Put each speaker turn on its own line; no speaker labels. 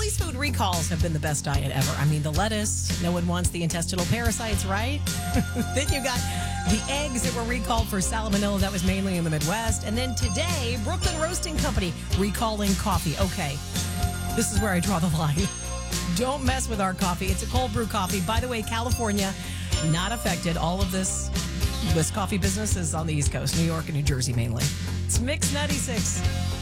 these food recalls have been the best diet ever. I mean, the lettuce, no one wants the intestinal parasites, right? Then you got the eggs that were recalled for salmonella. That was mainly in the Midwest. And then today, Brooklyn Roasting Company recalling coffee. Okay, this is where I draw the line. Don't mess with our coffee. It's a cold brew coffee. By the way, California, not affected. All of this coffee business is on the East Coast, New York and New Jersey mainly. It's Mix 96.